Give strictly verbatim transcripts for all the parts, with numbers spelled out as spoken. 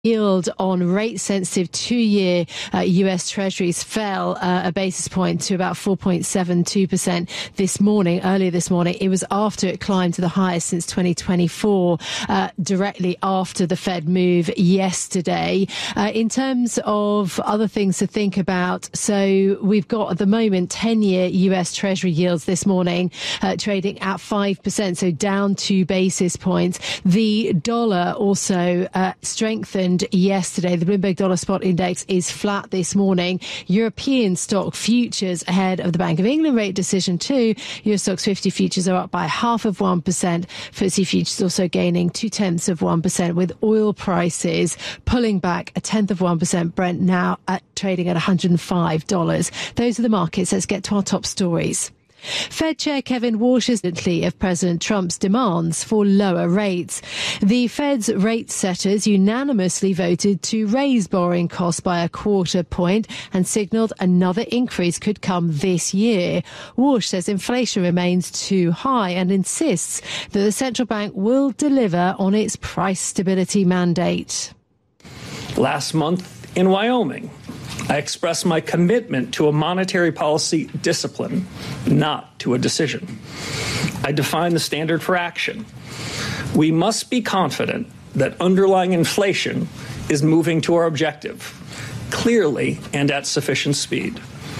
Yield on rate-sensitive two-year uh, U S Treasuries fell uh, a basis point to about four point seven two percent this morning. Earlier this morning, it was after it climbed to the highest since twenty twenty-four, uh, directly after the Fed move yesterday. Uh, in terms of other things to think about, so we've got at the moment ten-year U S Treasury yields this morning uh, trading at five percent, so down two basis points. The dollar also uh, strengthened yesterday. The Bloomberg Dollar Spot Index is flat this morning. European stock futures ahead of the Bank of England rate decision too. Euro Stoxx fifty futures are up by half of one percent. F T S E futures also gaining two tenths of one percent, with oil prices pulling back a tenth of one percent. Brent now at trading at one hundred five dollars. Those are the markets. Let's get to our top stories. Fed Chair Kevin Warsh is of President Trump's demands for lower rates. The Fed's rate setters unanimously voted to raise borrowing costs by a quarter point and signalled another increase could come this year. Warsh says inflation remains too high and insists that the central bank will deliver on its price stability mandate. Last month in Wyoming, I expressed my commitment to a monetary policy discipline, not to a decision. I defined the standard for action. We must be confident that underlying inflation is moving to our objective, clearly and at sufficient speed.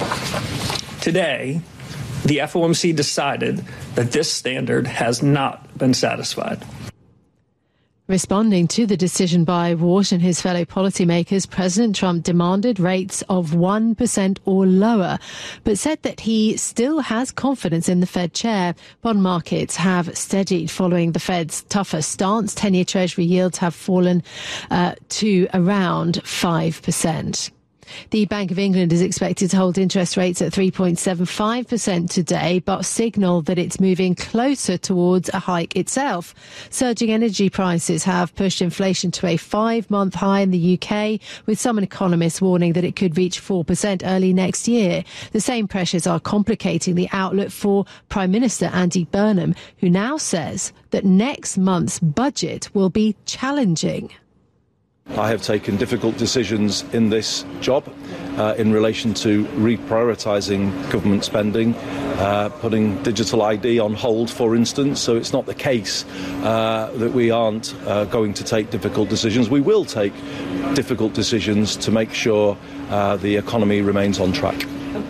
Today, the F O M C decided that this standard has not been satisfied. Responding to the decision by Warsh and his fellow policymakers, President Trump demanded rates of one percent or lower, but said that he still has confidence in the Fed chair. Bond markets have steadied following the Fed's tougher stance. ten-year Treasury yields have fallen uh, to around five percent. The Bank of England is expected to hold interest rates at three point seven five percent today, but signalled that it's moving closer towards a hike itself. Surging energy prices have pushed inflation to a five-month high in the U K, with some economists warning that it could reach four percent early next year. The same pressures are complicating the outlook for Prime Minister Andy Burnham, who now says that next month's budget will be challenging. I have taken difficult decisions in this job uh, in relation to reprioritising government spending, uh, putting digital I D on hold, for instance. So it's not the case uh, that we aren't uh, going to take difficult decisions. We will take difficult decisions to make sure uh, the economy remains on track.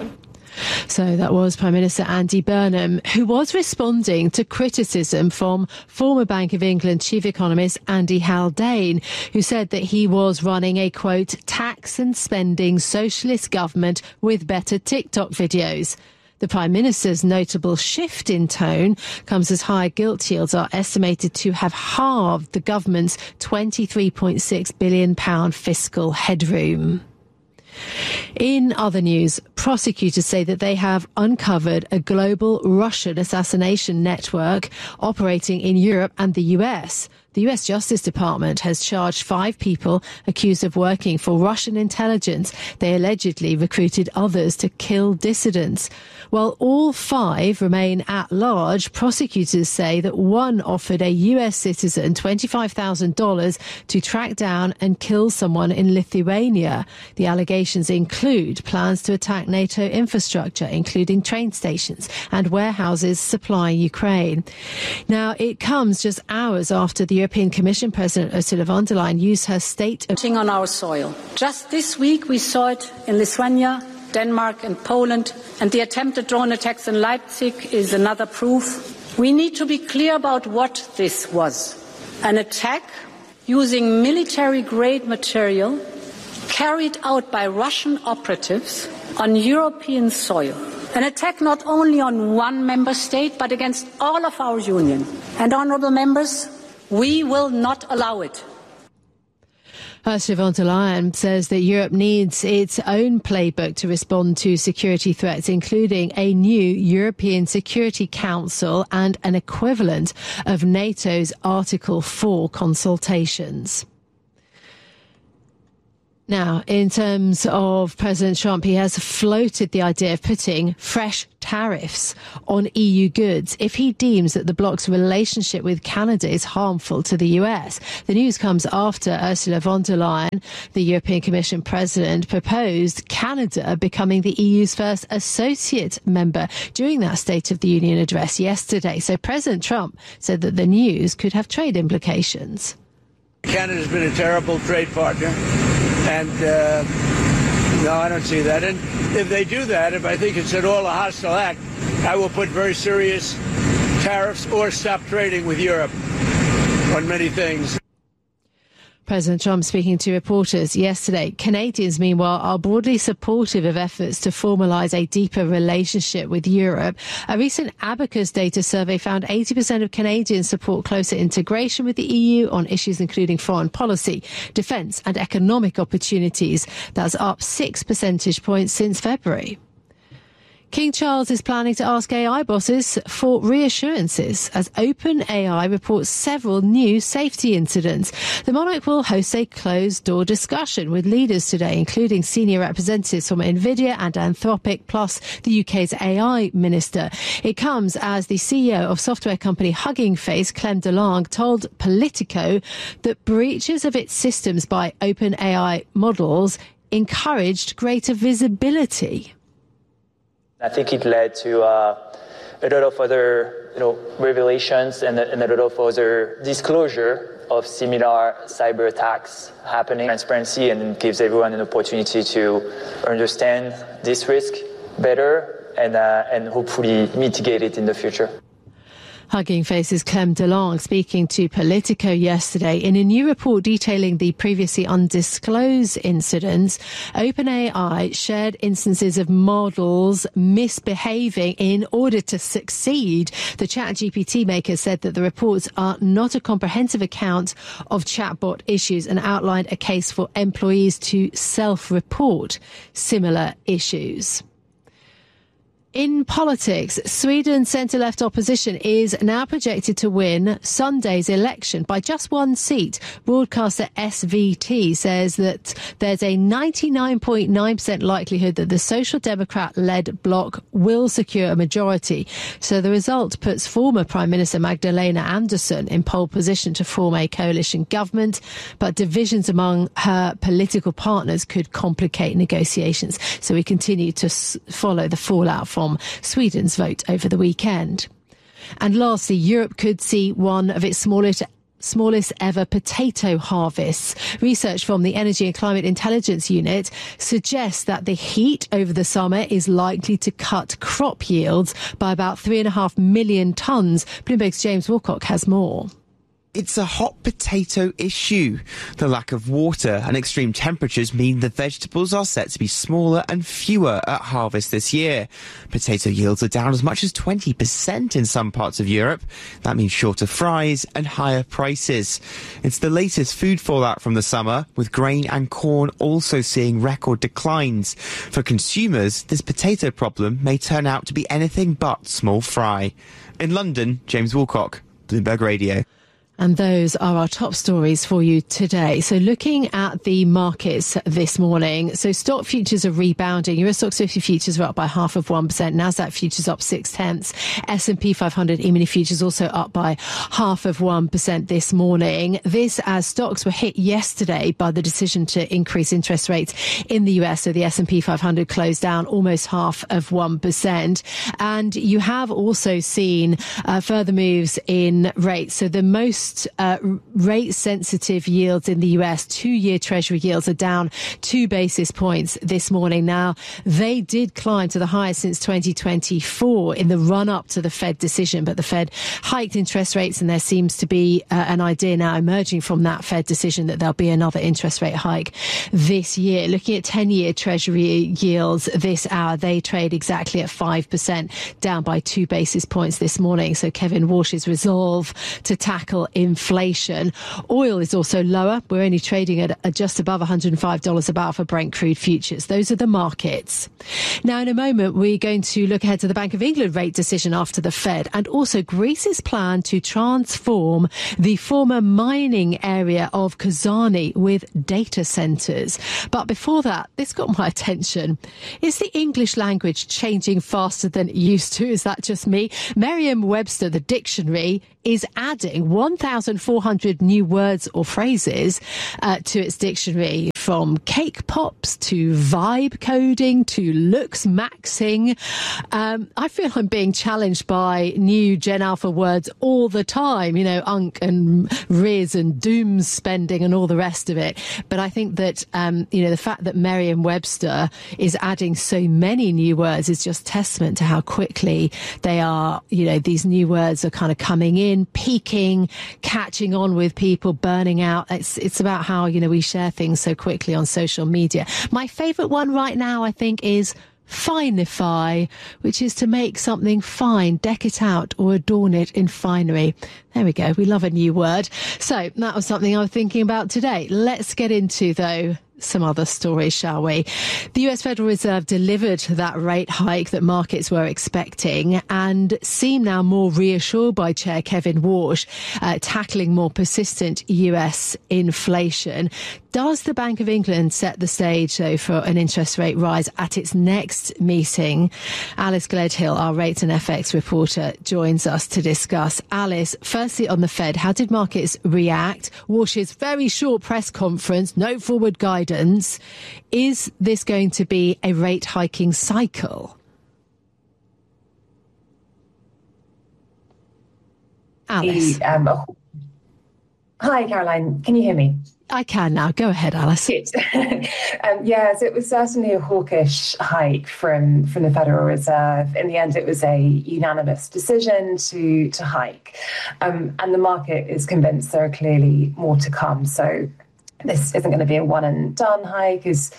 So that was Prime Minister Andy Burnham, who was responding to criticism from former Bank of England chief economist Andy Haldane, who said that he was running a, quote, tax and spending socialist government with better TikTok videos. The Prime Minister's notable shift in tone comes as higher gilt yields are estimated to have halved the government's twenty-three point six billion pounds fiscal headroom. In other news, prosecutors say that they have uncovered a global Russian assassination network operating in Europe and the U S. The U S Justice Department has charged five people accused of working for Russian intelligence. They allegedly recruited others to kill dissidents. While all five remain at large, prosecutors say that one offered a U S citizen twenty-five thousand dollars to track down and kill someone in Lithuania. The allegations include plans to attack NATO infrastructure, including train stations and warehouses supplying Ukraine. Now, it comes just hours after the European Commission President Ursula von der Leyen used her state of on our soil. Just this week we saw it in Lithuania, Denmark and Poland, and the attempted drone attacks in Leipzig is another proof. We need to be clear about what this was. An attack using military-grade material carried out by Russian operatives on European soil. An attack not only on one member state, but against all of our union. And, honourable members, we will not allow it. Ursula von der Leyen says that Europe needs its own playbook to respond to security threats, including a new European Security Council and an equivalent of NATO's Article four consultations. Now, in terms of President Trump, he has floated the idea of putting fresh tariffs on E U goods if he deems that the bloc's relationship with Canada is harmful to the U S. The news comes after Ursula von der Leyen, the European Commission president, proposed Canada becoming the E U's first associate member during that State of the Union address yesterday. So President Trump said that the news could have trade implications. Canada's been a terrible trade partner, and uh, no, I don't see that. And if they do that, if I think it's at all a hostile act, I will put very serious tariffs or stop trading with Europe on many things. President Trump speaking to reporters yesterday. Canadians, meanwhile, are broadly supportive of efforts to formalise a deeper relationship with Europe. A recent Abacus data survey found eighty percent of Canadians support closer integration with the E U on issues including foreign policy, defence and economic opportunities. That's up six percentage points since February. King Charles is planning to ask A I bosses for reassurances as OpenAI reports several new safety incidents. The monarch will host a closed-door discussion with leaders today, including senior representatives from NVIDIA and Anthropic, plus the U K's A I minister. It comes as the C E O of software company Hugging Face, Clem DeLong, told Politico that breaches of its systems by OpenAI models encouraged greater visibility. I think it led to uh, a lot of other, you know, revelations and, and a lot of other disclosure of similar cyber attacks happening. Transparency, and it gives everyone an opportunity to understand this risk better and uh, and hopefully mitigate it in the future. Hugging Face's Clem DeLong speaking to Politico yesterday. In a new report detailing the previously undisclosed incidents, OpenAI shared instances of models misbehaving in order to succeed. The ChatGPT maker said that the reports are not a comprehensive account of chatbot issues and outlined a case for employees to self-report similar issues. In politics, Sweden's centre-left opposition is now projected to win Sunday's election by just one seat. Broadcaster S V T says that there's a ninety-nine point nine percent likelihood that the Social Democrat-led bloc will secure a majority. So the result puts former Prime Minister Magdalena Andersson in pole position to form a coalition government, but divisions among her political partners could complicate negotiations. So we continue to s- follow the fallout from From Sweden's vote over the weekend. And lastly, Europe could see one of its smallest smallest ever potato harvests. Research from the Energy and Climate Intelligence Unit suggests that the heat over the summer is likely to cut crop yields by about three and a half million tonnes. Bloomberg's James Wilcock has more. It's a hot potato issue. The lack of water and extreme temperatures mean the vegetables are set to be smaller and fewer at harvest this year. Potato yields are down as much as twenty percent in some parts of Europe. That means shorter fries and higher prices. It's the latest food fallout from the summer, with grain and corn also seeing record declines. For consumers, this potato problem may turn out to be anything but small fry. In London, James Wilcock, Bloomberg Radio. And those are our top stories for you today. So looking at the markets this morning, so stock futures are rebounding. Euro Stoxx fifty futures are up by half of one percent. Nasdaq futures up six tenths. S and P five hundred E-mini futures also up by half of one percent this morning. This as stocks were hit yesterday by the decision to increase interest rates in the U S. So the S and P five hundred closed down almost half of one percent. And you have also seen uh, further moves in rates. So the most Uh, rate-sensitive yields in the U S, two-year Treasury yields are down two basis points this morning. Now, they did climb to the highest since twenty twenty-four in the run-up to the Fed decision, but the Fed hiked interest rates, and there seems to be uh, an idea now emerging from that Fed decision that there'll be another interest rate hike this year. Looking at ten-year Treasury yields this hour, they trade exactly at five percent, down by two basis points this morning. So Kevin Walsh's resolve to tackle inflation. Oil is also lower. We're only trading at just above one hundred five dollars a barrel for Brent crude futures. Those are the markets. Now, in a moment, we're going to look ahead to the Bank of England rate decision after the Fed, and also Greece's plan to transform the former mining area of Kozani with data centres. But before that, this got my attention. Is the English language changing faster than it used to? Is that just me? Merriam-Webster, the dictionary, is adding one thousand four hundred new words or phrases uh, to its dictionary, from cake pops to vibe coding to looks maxing. Um, I feel I'm being challenged by new Gen Alpha words all the time, you know, unk and riz and doom spending and all the rest of it. But I think that, um, you know, the fact that Merriam-Webster is adding so many new words is just testament to how quickly they are, you know, these new words are kind of coming in, peaking, catching on with people, burning out. It's, it's about how, you know, we share things so quickly on social media. My favourite one right now, I think, is finify, which is to make something fine, deck it out or adorn it in finery. There we go. We love a new word. So that was something I was thinking about today. Let's get into, though, some other stories, shall we? The U S Federal Reserve delivered that rate hike that markets were expecting and seem now more reassured by Chair Kevin Warsh, uh, tackling more persistent U S inflation. Does the Bank of England set the stage, though, for an interest rate rise at its next meeting? Alice Gledhill, our rates and F X reporter, joins us to discuss. Alice, firstly on the Fed, how did markets react? Warsh's very short press conference, no forward guidance. Is this going to be a rate hiking cycle? Alice. The, um, oh. Hi, Caroline. Can you hear me? I can now. Go ahead, Alice. um, yeah, so it was certainly a hawkish hike from, from the Federal Reserve. In the end, it was a unanimous decision to, to hike. Um, and the market is convinced there are clearly more to come. So this isn't going to be a one and done hike. Is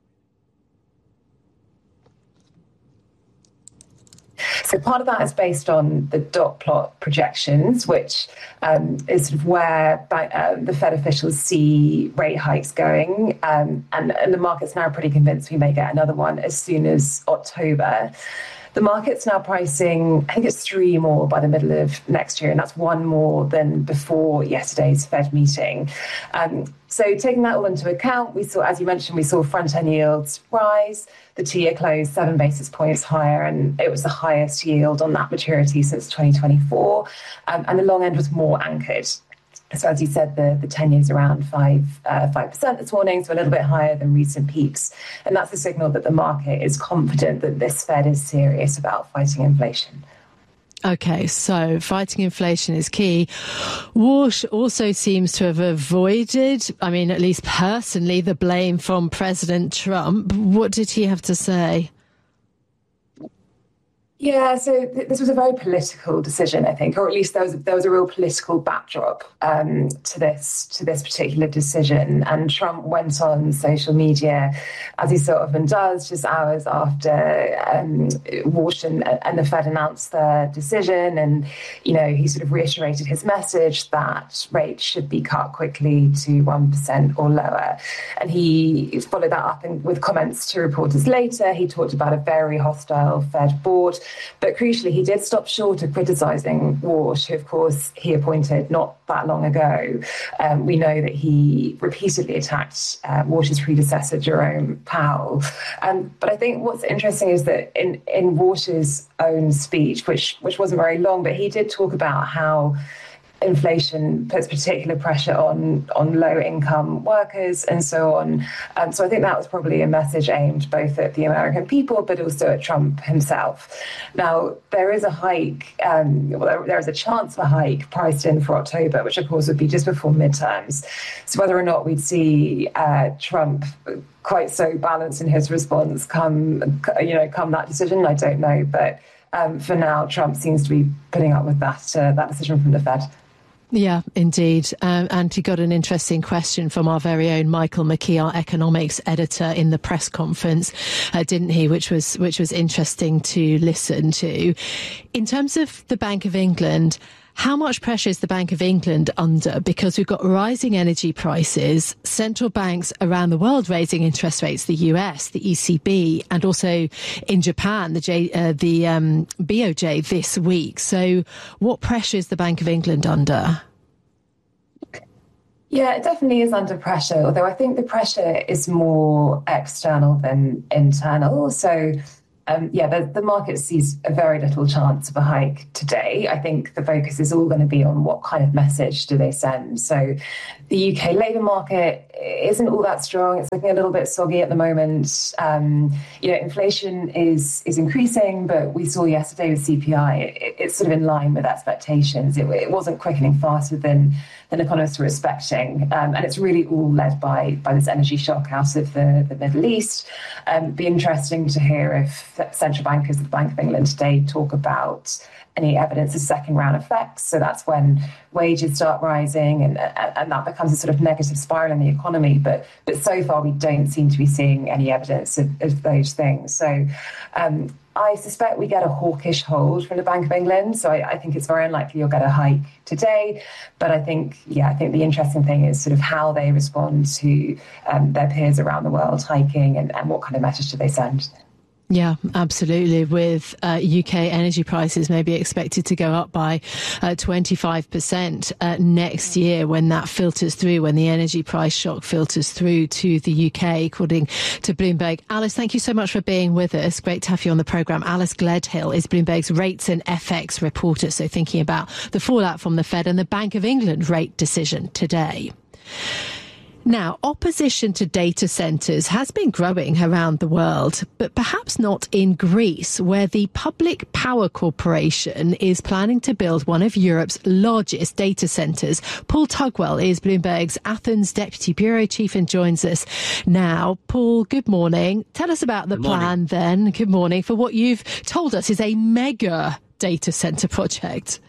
So part of that is based on the dot plot projections, which um, is sort of where uh, the Fed officials see rate hikes going. Um, and, and the market's now pretty convinced we may get another one as soon as October. The market's now pricing, I think it's three more by the middle of next year, and that's one more than before yesterday's Fed meeting. Um, so taking that all into account, we saw, as you mentioned, we saw front-end yields rise. The two-year closed seven basis points higher, and it was the highest yield on that maturity since twenty twenty-four. Um, and the long end was more anchored. So as you said, the, the ten years around five, uh, five percent this morning, so a little bit higher than recent peaks. And that's a signal that the market is confident that this Fed is serious about fighting inflation. OK, so fighting inflation is key. Warsh also seems to have avoided, I mean, at least personally, the blame from President Trump. What did he have to say? Yeah, so th- this was a very political decision, I think, or at least there was there was a real political backdrop um, to this to this particular decision. And Trump went on social media, as he so often does, just hours after um, Washington and the Fed announced their decision, and you know he sort of reiterated his message that rates should be cut quickly to one percent or lower. And he followed that up in, with comments to reporters later. He talked about a very hostile Fed board. But crucially, he did stop short of criticising Warsh, who, of course, he appointed not that long ago. Um, we know that he repeatedly attacked uh, Warsh's predecessor, Jerome Powell. Um, but I think what's interesting is that in, in Warsh's own speech, which which wasn't very long, but he did talk about how inflation puts particular pressure on on low-income workers and so on. Um, so I think that was probably a message aimed both at the American people, but also at Trump himself. Now, there is a hike, um, well, there, there is a chance of a hike priced in for October, which of course would be just before midterms. So whether or not we'd see uh, Trump quite so balanced in his response come, you know, come that decision, I don't know. But um, for now, Trump seems to be putting up with that uh, that decision from the Fed. Yeah, indeed. Um, and he got an interesting question from our very own Michael McKee, our economics editor, in the press conference, uh, didn't he? Which was which was interesting to listen to. In terms of the Bank of England, How much pressure is the Bank of England under? Because we've got rising energy prices, central banks around the world raising interest rates, the U S, the E C B, and also in Japan, the, J, uh, the um, B O J this week. So what pressure is the Bank of England under? Yeah, it definitely is under pressure, although I think the pressure is more external than internal. So Um, yeah, the, the market sees a very little chance of a hike today. I think the focus is all going to be on what kind of message do they send. So the U K labour market isn't all that strong. It's looking a little bit soggy at the moment. Um, you know, inflation is is increasing, but we saw yesterday with C P I, it, it's sort of in line with expectations. It, it wasn't quickening faster than than economists were expecting. Um, and it's really all led by by this energy shock out of the, the Middle East. Um, it'd be interesting to hear if central bankers at the Bank of England today talk about any evidence of second round effects. So that's when wages start rising and, and that becomes a sort of negative spiral in the economy. But but so far, we don't seem to be seeing any evidence of, of those things. So um, I suspect we get a hawkish hold from the Bank of England. So I, I think it's very unlikely you'll get a hike today. But I think, yeah, I think the interesting thing is sort of how they respond to um, their peers around the world hiking and, and what kind of message do they send. Yeah, absolutely. With uh, U K energy prices maybe expected to go up by uh, twenty-five percent uh, next year when that filters through, when the energy price shock filters through to the U K, according to Bloomberg. Alice, thank you so much for being with us. Great to have you on the programme. Alice Gledhill is Bloomberg's rates and F X reporter, so thinking about the fallout from the Fed and the Bank of England rate decision today. Now, opposition to data centres has been growing around the world, but perhaps not in Greece, where the Public Power Corporation is planning to build one of Europe's largest data centres. Paul Tugwell is Bloomberg's Athens Deputy Bureau Chief and joins us now. Paul, good morning. Tell us about the plan then, good morning, for what you've told us is a mega data centre project.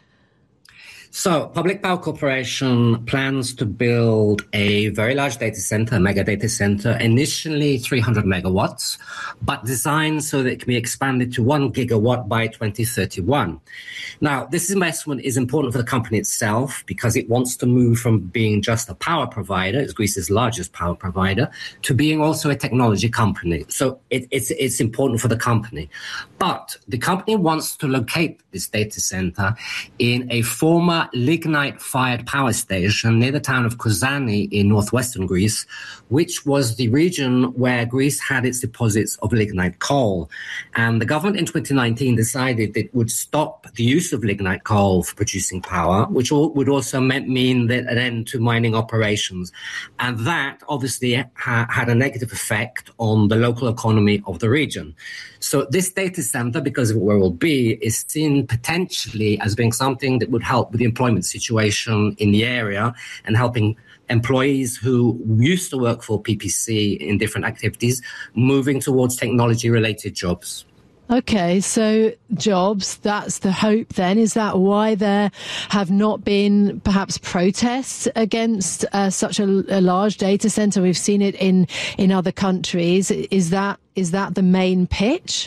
So, Public Power Corporation plans to build a very large data center, a mega data center, initially three hundred megawatts, but designed so that it can be expanded to one gigawatt by twenty thirty-one. Now, this investment is important for the company itself because it wants to move from being just a power provider, it's Greece's largest power provider, to being also a technology company. So it, it's, it's important for the company. But the company wants to locate this data center in a former lignite-fired power station near the town of Kozani in northwestern Greece, which was the region where Greece had its deposits of lignite coal. And the government in twenty nineteen decided that it would stop the use of lignite coal for producing power, which would also mean that an end to mining operations. And that obviously ha- had a negative effect on the local economy of the region. So this data center, because of where it will be, is seen potentially as being something that would help with the employment situation in the area and helping employees who used to work for P P C in different activities moving towards technology-related jobs. OK, so jobs, that's the hope then. Is that why there have not been perhaps protests against uh, such a, a large data centre? We've seen it in, in other countries. Is that is that the main pitch?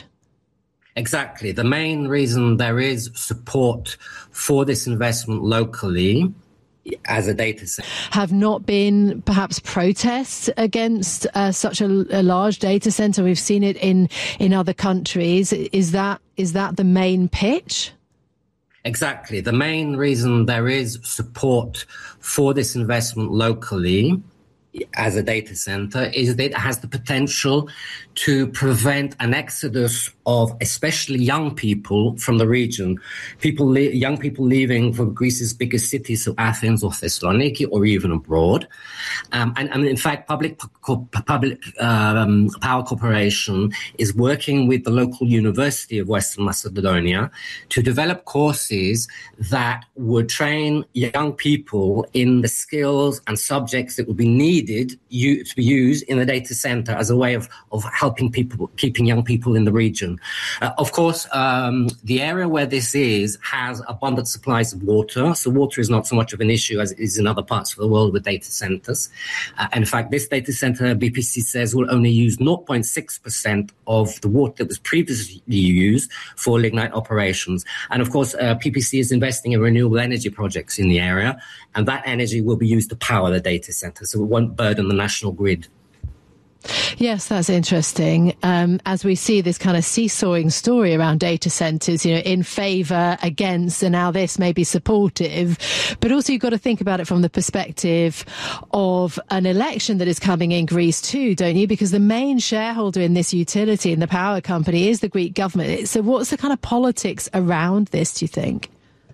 Exactly. The main reason there is support for this investment locally as a data center have not been perhaps protests against uh, such a, a large data center. We've seen it in in other countries. Is that is that the main pitch? Exactly. The main reason there is support for this investment locally as a data center is that it has the potential to prevent an exodus of especially young people from the region, people, le- young people leaving from Greece's biggest cities, so Athens or Thessaloniki, or even abroad. Um, and, and in fact, Public, Public um, Power Corporation is working with the local University of Western Macedonia to develop courses that would train young people in the skills and subjects that would be needed needed you, to be used in the data center as a way of, of helping people, keeping young people in the region. Uh, of course, um, the area where this is has abundant supplies of water. So water is not so much of an issue as it is in other parts of the world with data centers. Uh, in fact, this data center, B P C says, will only use zero point six percent of the water that was previously used for lignite operations. And of course, uh, P P C is investing in renewable energy projects in the area, and that energy will be used to power the data center, so it won't burden the national grid. Yes, that's interesting. Um, as we see this kind of seesawing story around data centres, you know, in favour, against, and now this may be supportive. But also you've got to think about it from the perspective of an election that is coming in Greece too, don't you? Because the main shareholder in this utility, in the power company, is the Greek government. So what's the kind of politics around this, do you think?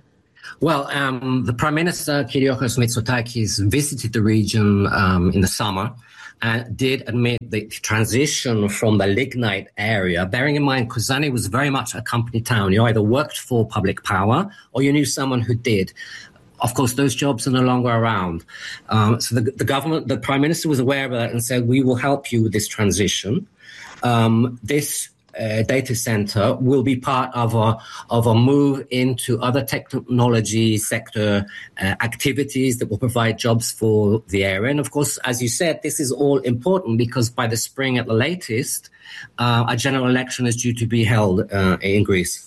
Well, um, the Prime Minister, Kyriakos Mitsotakis, visited the region um, in the summer and did admit the transition from the lignite area, bearing in mind Kozani was very much a company town. You either worked for public power or you knew someone who did. Of course, those jobs are no longer around. Um, so the, the government, the Prime Minister was aware of that and said, we will help you with this transition. Um, this Uh, data center will be part of a of a move into other technology sector uh, activities that will provide jobs for the area. And of course, as you said, this is all important because by the spring at the latest, uh, a general election is due to be held uh, in Greece.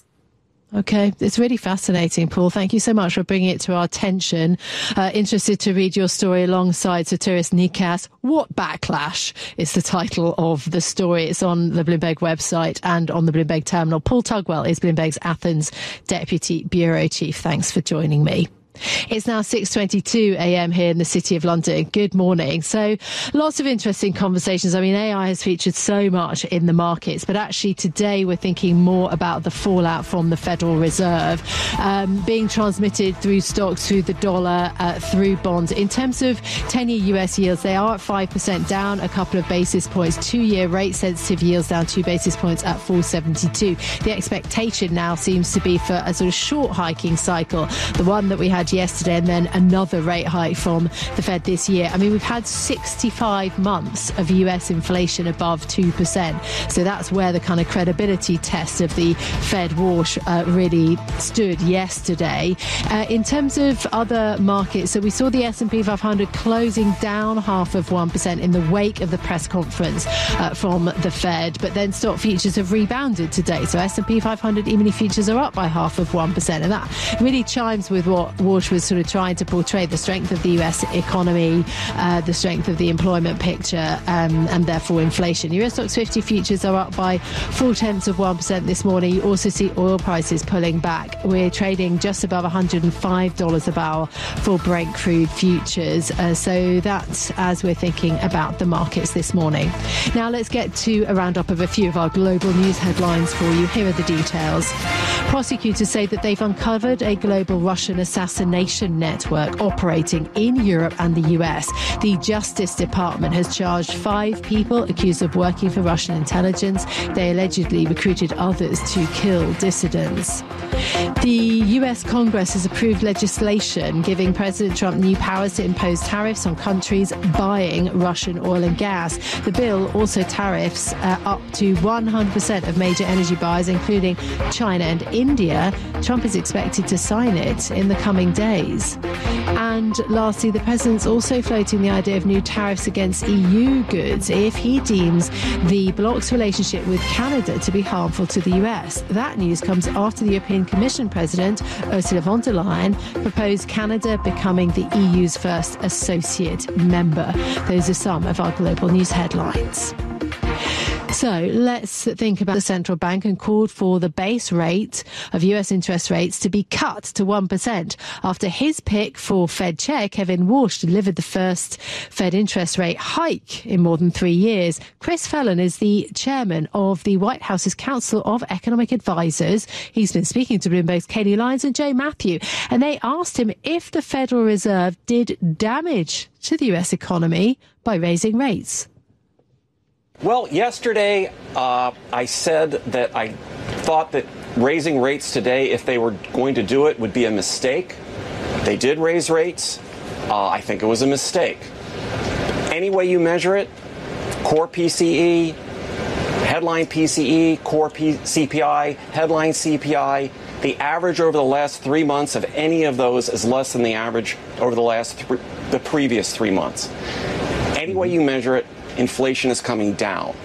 Okay, it's really fascinating, Paul. Thank you so much for bringing it to our attention. Uh, interested to read your story alongside Sotiris Nikas. What Backlash is the title of the story. It's on the Bloomberg website and on the Bloomberg terminal. Paul Tugwell is Bloomberg's Athens Deputy Bureau Chief. Thanks for joining me. It's now six twenty-two a.m. here in the City of London. Good morning. So lots of interesting conversations. I mean, A I has featured so much in the markets, but actually today we're thinking more about the fallout from the Federal Reserve um, being transmitted through stocks, through the dollar, uh, through bonds. In terms of ten-year U S yields, they are at five percent, down a couple of basis points. Two-year rate-sensitive yields down two basis points at four seventy-two. The expectation now seems to be for a sort of short hiking cycle, the one that we had yesterday, and then another rate hike from the Fed this year. I mean, we've had sixty-five months of U S inflation above two percent. So that's where the kind of credibility test of the Fed wash uh, really stood yesterday. Uh, in terms of other markets, so we saw the S and P five hundred closing down half of one percent in the wake of the press conference uh, from the Fed, but then stock futures have rebounded today. So S and P five hundred E-mini futures are up by half of one percent, and that really chimes with what Walsh was sort of trying to portray, the strength of the U S economy, uh, the strength of the employment picture, um, and therefore inflation. U S stocks fifty futures are up by four tenths of one percent this morning. You also see oil prices pulling back. We're trading just above one hundred five dollars a barrel for Brent crude futures. Uh, so that's as we're thinking about the markets this morning. Now let's get to a roundup of a few of our global news headlines for you. Here are the details. Prosecutors say that they've uncovered a global Russian assassination network operating in Europe and the U S. The Justice Department has charged five people accused of working for Russian intelligence. They allegedly recruited others to kill dissidents. The U S Congress has approved legislation giving President Trump new powers to impose tariffs on countries buying Russian oil and gas. The bill also tariffs uh, up to one hundred percent of major energy buyers, including China and India. Trump is expected to sign it in the coming days. And lastly, the president's also floating the idea of new tariffs against E U goods if he deems the bloc's relationship with Canada to be harmful to the U S. That news comes after the European Commission President, Ursula von der Leyen, proposed Canada becoming the E U's first associate member. Those are some of our global news headlines. So let's think about the central bank and called for the base rate of U S interest rates to be cut to one percent after his pick for Fed chair, Kevin Walsh, delivered the first Fed interest rate hike in more than three years. Chris Fallon is the chairman of the White House's Council of Economic Advisors. He's been speaking to Bloomberg's Katie Lyons and Joe Matthew, and they asked him if the Federal Reserve did damage to the U S economy by raising rates. Well, yesterday uh, I said that I thought that raising rates today, if they were going to do it, would be a mistake. They did raise rates. Uh, I think it was a mistake. Any way you measure it, core P C E, headline P C E, core P- C P I, headline C P I, the average over the last three months of any of those is less than the average over the last th- the previous three months. Any way you measure it, inflation is coming down.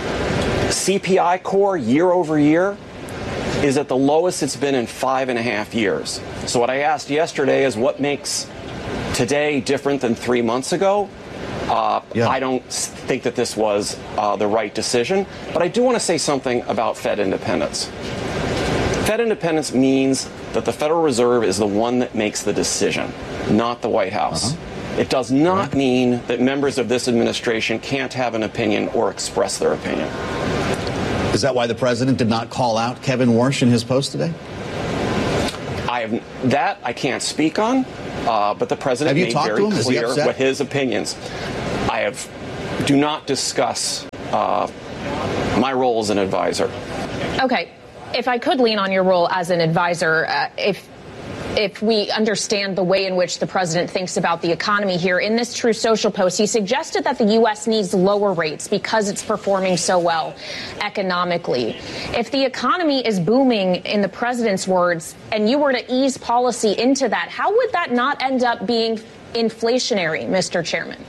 C P I core year over year is at the lowest it's been in five and a half years. So what I asked yesterday is what makes today different than three months ago? Uh, yeah. I don't think that this was uh, the right decision, but I do want to say something about Fed independence. Fed independence means that the Federal Reserve is the one that makes the decision, not the White House. Uh-huh. It does not right. mean that members of this administration can't have an opinion or express their opinion. Is that why the president did not call out Kevin Warsh in his post today? I have that I can't speak on, uh, but the president made very clear what his opinions. I have do not discuss uh, my role as an advisor. Okay, if I could lean on your role as an advisor, uh, if. If we understand the way in which the president thinks about the economy here, in this True Social post, he suggested that the U S needs lower rates because it's performing so well economically. If the economy is booming, in the president's words, and you were to ease policy into that, how would that not end up being inflationary, Mister Chairman?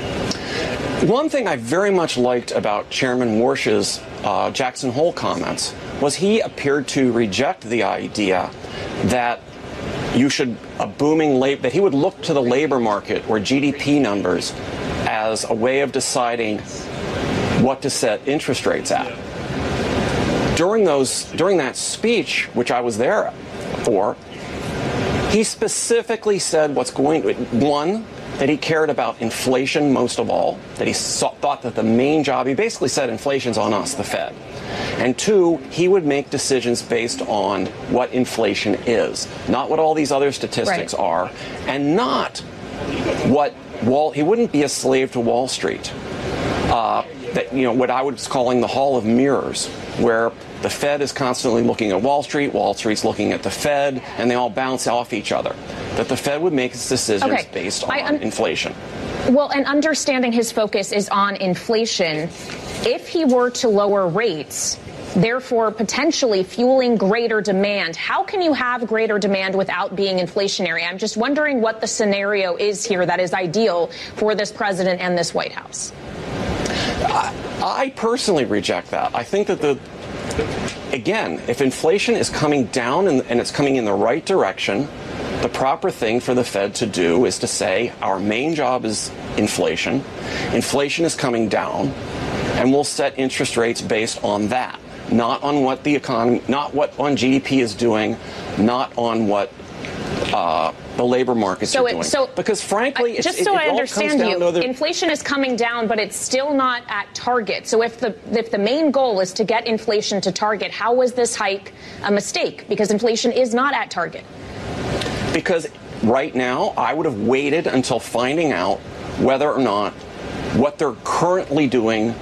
One thing I very much liked about Chairman Warsh's uh, Jackson Hole comments was he appeared to reject the idea that you should a booming labor that he would look to the labor market or G D P numbers as a way of deciding what to set interest rates at. During those during that speech, which I was there for, he specifically said what's going to, one, that he cared about inflation most of all, that he saw, thought that the main job, he basically said inflation's on us, the Fed. And two, he would make decisions based on what inflation is, not what all these other statistics right. are, and not what Wall, he wouldn't be a slave to Wall Street. Uh, that, you know, what I was calling the Hall of Mirrors, where the Fed is constantly looking at Wall Street, Wall Street's looking at the Fed, and they all bounce off each other. That the Fed would make its decisions okay. based on un- inflation. Well, and understanding his focus is on inflation, if he were to lower rates, therefore potentially fueling greater demand, how can you have greater demand without being inflationary? I'm just wondering what the scenario is here that is ideal for this president and this White House. I, I personally reject that. I think that the Again, if inflation is coming down and, and it's coming in the right direction, the proper thing for the Fed to do is to say our main job is inflation. Inflation is coming down, and we'll set interest rates based on that, not on what the economy, not what on G D P is doing, not on what uh, the labor markets so are it, doing. So because frankly, just it, so it, it I understand you, the- inflation is coming down, but it's still not at target. So if the if the main goal is to get inflation to target, how was this hike a mistake? Because inflation is not at target. Because right now, I would have waited until finding out whether or not what they're currently doing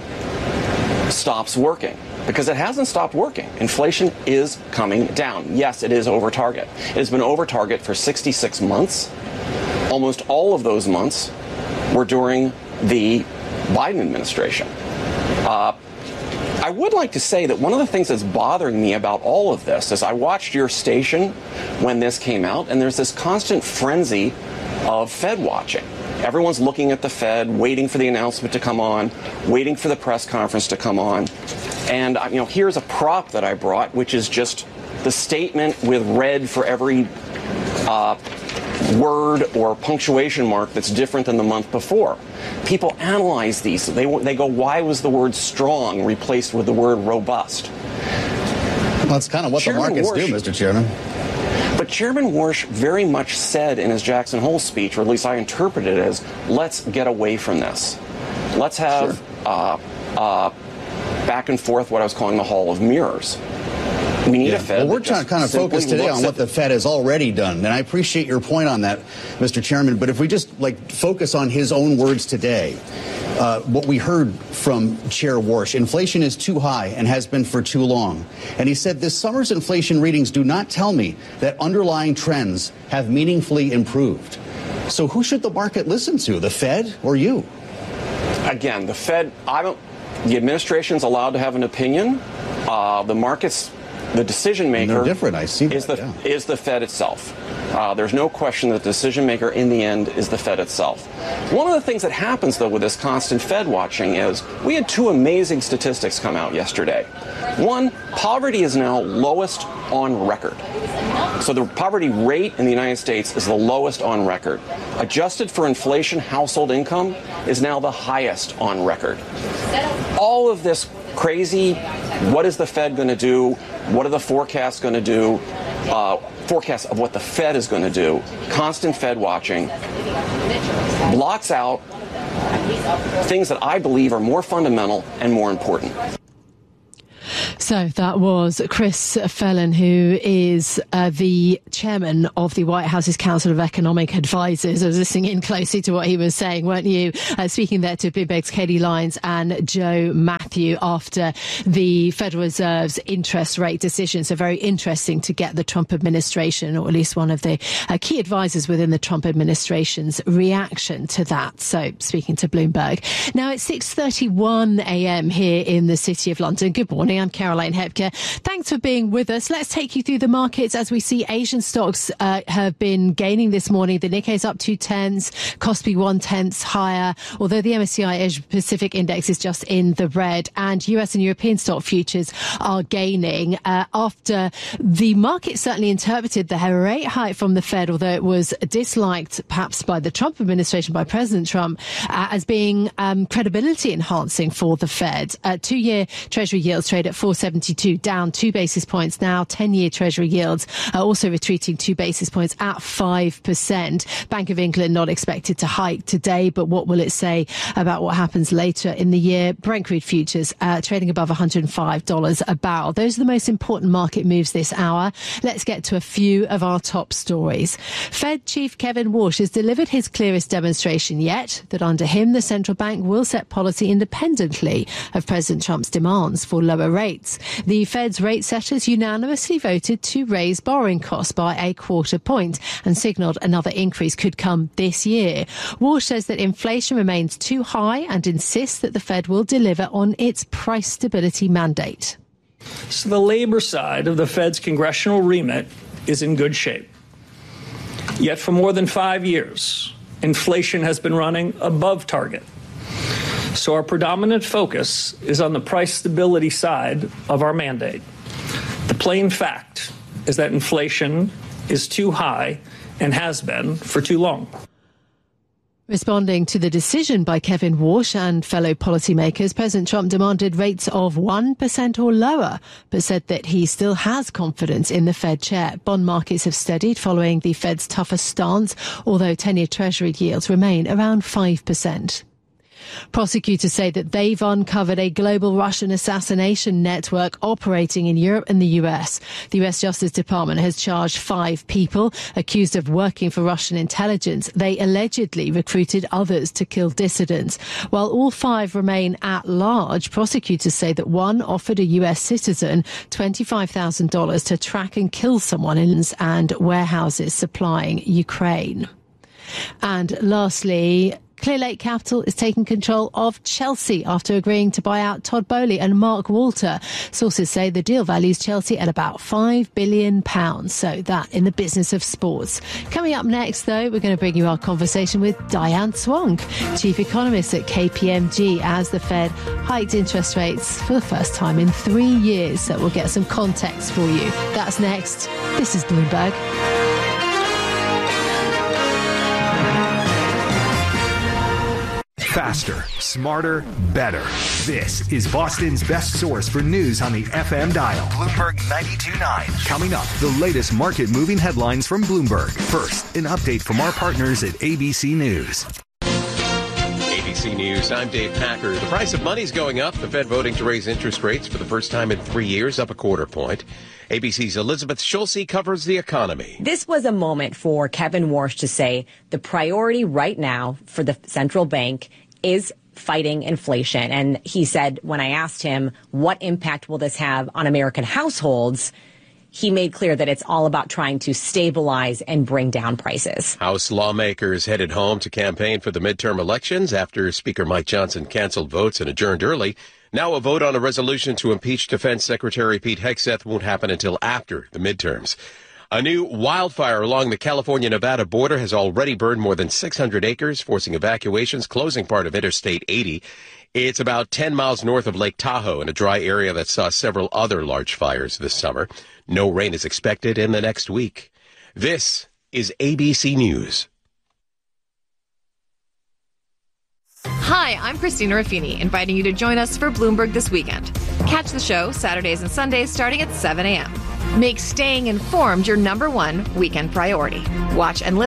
stops working. Because it hasn't stopped working. Inflation is coming down. Yes, it is over target. It has been over target for sixty-six months. Almost all of those months were during the Biden administration. Uh, I would like to say that one of the things that's bothering me about all of this is I watched your station when this came out, and there's this constant frenzy of Fed watching. Everyone's looking at the Fed, waiting for the announcement to come on, waiting for the press conference to come on. And, you know, here's a prop that I brought, which is just the statement with red for every uh, word or punctuation mark that's different than the month before. People analyze these. They, they go, why was the word strong replaced with the word robust? Well, that's kind of what Chairman the markets Warsh, do, Mister Chairman. But Chairman Warsh very much said in his Jackson Hole speech, or at least I interpreted it as, let's get away from this. Let's have sure. uh, uh, back and forth what I was calling the Hall of Mirrors. We need yeah. a Fed. Well, we're trying to kind of focus today on what the Fed has already done, and I appreciate your point on that, Mister Chairman. But if we just like focus on his own words today, uh, what we heard from Chair Warsh, inflation is too high and has been for too long. And he said this summer's inflation readings do not tell me that underlying trends have meaningfully improved. So who should the market listen to, the Fed or you? again, the Fed, I don't, the administration's allowed to have an opinion. Uh, the markets, the decision maker they're different. I see that, is the yeah. is the Fed itself. Uh, there's no question that the decision maker in the end is the Fed itself. One of the things that happens, though, with this constant Fed watching is we had two amazing statistics come out yesterday. One, poverty is now lowest on record. So the poverty rate in the United States is the lowest on record. Adjusted for inflation, household income is now the highest on record. All of this crazy, what is the Fed going to do? What are the forecasts going to do? Uh, forecasts of what the Fed is going to do, constant Fed watching, blots out things that I believe are more fundamental and more important. So that was Chris Phelan, who is uh, the chairman of the White House's Council of Economic Advisors. I was listening in closely to what he was saying, weren't you? Uh, speaking there to Bloomberg's Katie Lyons and Joe Matthew after the Federal Reserve's interest rate decision. So very interesting to get the Trump administration, or at least one of the uh, key advisors within the Trump administration's reaction to that. So speaking to Bloomberg. Now it's six thirty-one a.m. here in the City of London. Good morning. I'm Caroline Hepker. Thanks for being with us. Let's take you through the markets as we see Asian stocks uh, have been gaining this morning. The Nikkei's up two tenths, Kospi one tenth higher, although the M S C I Asia Pacific Index is just in the red, and U S and European stock futures are gaining uh, after the market certainly interpreted the rate hike from the Fed, although it was disliked perhaps by the Trump administration, by President Trump, uh, as being um, credibility enhancing for the Fed. Uh, two-year Treasury yields trade at four seventy-two, down two basis points now. ten-year Treasury yields are also retreating two basis points at five percent. Bank of England not expected to hike today, but what will it say about what happens later in the year? Brent crude futures uh, trading above one hundred five dollars a barrel. Those are the most important market moves this hour. Let's get to a few of our top stories. Fed Chief Kevin Warsh has delivered his clearest demonstration yet that under him, the central bank will set policy independently of President Trump's demands for lower rates. The Fed's rate setters unanimously voted to raise borrowing costs by a quarter point and signalled another increase could come this year. Warsh says that inflation remains too high and insists that the Fed will deliver on its price stability mandate. So the labor side of the Fed's congressional remit is in good shape. Yet for more than five years, inflation has been running above target. So our predominant focus is on the price stability side of our mandate. The plain fact is that inflation is too high and has been for too long. Responding to the decision by Kevin Warsh and fellow policymakers, President Trump demanded rates of one percent or lower, but said that he still has confidence in the Fed chair. Bond markets have steadied following the Fed's tougher stance, although ten-year Treasury yields remain around five percent. Prosecutors say that they've uncovered a global Russian assassination network operating in Europe and the U S. The U S Justice Department has charged five people accused of working for Russian intelligence. They allegedly recruited others to kill dissidents. While all five remain at large, prosecutors say that one offered a U S citizen twenty-five thousand dollars to track and kill someone in and warehouses supplying Ukraine. And lastly, Clearlake Capital is taking control of Chelsea after agreeing to buy out Todd Boehly and Mark Walter. Sources say the deal values Chelsea at about five billion pounds. So that in the business of sports. Coming up next, though, we're going to bring you our conversation with Diane Swonk, chief economist at K P M G, as the Fed hiked interest rates for the first time in three years. So we'll get some context for you. That's next. This is Bloomberg. Faster, smarter, better. This is Boston's best source for news on the F M dial. Bloomberg ninety-two point nine. Coming up, the latest market-moving headlines from Bloomberg. First, an update from our partners at A B C News. A B C News, I'm Dave Packer. The price of money is going up. The Fed voting to raise interest rates for the first time in three years, up a quarter point. A B C's Elizabeth Schulze covers the economy. This was a moment for Kevin Warsh to say the priority right now for the central bank is fighting inflation. And he said, when I asked him, what impact will this have on American households? he made clear that it's all about trying to stabilize and bring down prices. House lawmakers headed home to campaign for the midterm elections after Speaker Mike Johnson canceled votes and adjourned early. Now a vote on a resolution to impeach Defense Secretary Pete Hegseth won't happen until after the midterms. A new wildfire along the California-Nevada border has already burned more than six hundred acres, forcing evacuations, closing part of Interstate eighty. It's about ten miles north of Lake Tahoe in a dry area that saw several other large fires this summer. No rain is expected in the next week. This is A B C News. Hi, I'm Christina Raffini, inviting you to join us for Bloomberg This Weekend. Catch the show Saturdays and Sundays starting at seven a.m. Make staying informed your number one weekend priority. Watch and listen